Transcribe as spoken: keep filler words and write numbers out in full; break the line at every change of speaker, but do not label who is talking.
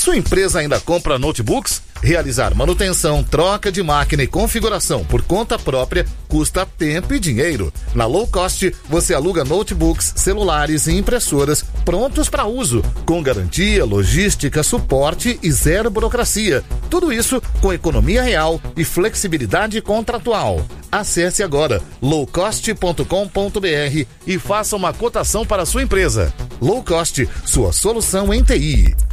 Sua empresa ainda compra notebooks? Realizar manutenção, troca de máquina e configuração por conta própria custa tempo e dinheiro. Na Low Cost, você aluga notebooks, celulares e impressoras prontos para uso, com garantia, logística, suporte e zero burocracia. Tudo isso com economia real e flexibilidade contratual. Acesse agora low cost ponto com ponto b r e faça uma cotação para a sua empresa. Low Cost, sua solução em T I.